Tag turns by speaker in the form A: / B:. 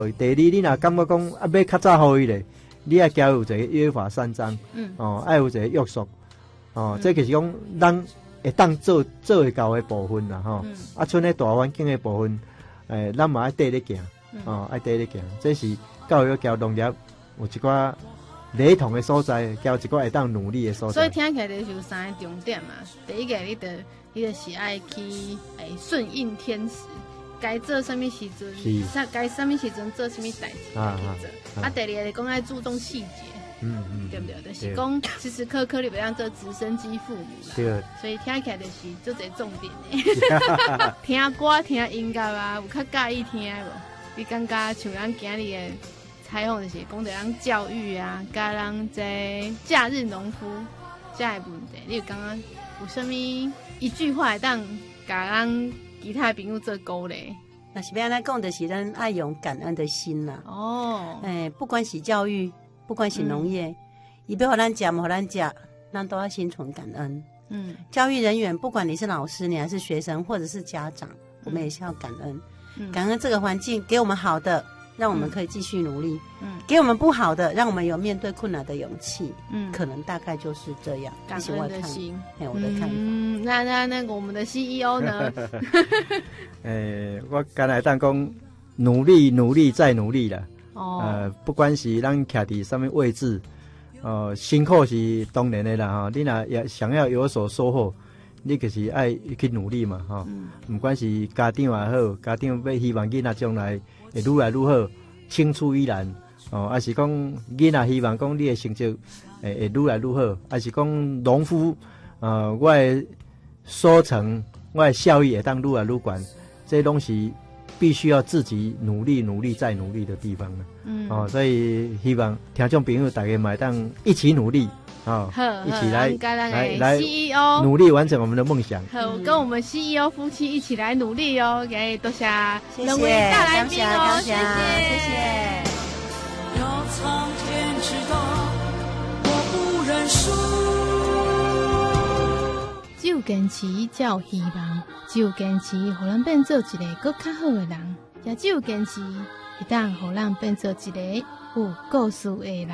A: 第二，你若感觉讲要较早好伊咧，你要交有一个约法三章，要有一个约束，这就是讲咱会当做会到的部分啦，剩咧大环境的部分，咱嘛要缀咧行，要缀咧行，这是教育交农业有一寡雷同的所在，交一寡会当努力的所在。
B: 所以听起来就是有三个重点嘛，第一个你就是爱去顺应天时。该做什么时阵，该什么时阵做什么代志去做。第二个讲爱注重细节，对不对？就是讲时时刻刻你不要做直升机父母啦。对。所以听起来就是做一个重点的。听歌、听音乐啊，有较介意听无？你感觉像咱今日的采访就是讲到咱教育啊，甲咱这假日农夫这个问题，你有感觉有什么一句话会当甲咱？其他朋友做鼓励，
C: 那是要咱讲的是咱爱用感恩的心啦。不管是教育，不管是农业，伊要互咱食，互咱食，咱都要心存感恩。教育人员，不管你是老师，你还是学生，或者是家长，我们也是要感恩。感恩这个环境给我们好的，让我们可以继续努力。给我们不好的，让我们有面对困难的勇气。可能大概就是这样。
B: 感恩的心，
C: 我的看法。
B: 那个我们的 CEO 呢？
A: 我刚才当讲努力再努力啦。不管是咱徛伫什么位置，辛苦是当然的啦。你若也想要有所收获，你就是爱去努力嘛。不管是家长也好，家长要希望囡仔将来会愈来愈好，青出于蓝。还是讲囡仔希望讲你的成绩会愈来愈好，还是讲农夫，我的收成，我的效益会当愈来愈高，这拢是必须要自己努力再努力的地方了。所以希望听众朋友大家嘛当一起努力，一起来 CEO 努力完成我们的梦想。
B: 好，跟我们 CEO 夫妻一起来努力哦。给多谢两位大来宾哦，谢谢。
D: 要苍天知道我不认输，
B: 只有坚持才有希望，只有坚持让咱变做一个更较好的人，也只有坚持会当让咱变做一个有故事的人。